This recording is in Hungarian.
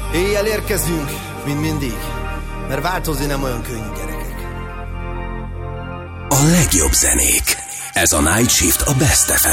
Éjjel érkezünk, mint mindig, mert változni nem olyan könnyű, gyerekek. A legjobb zenék. Ez a Night Shift a Best FM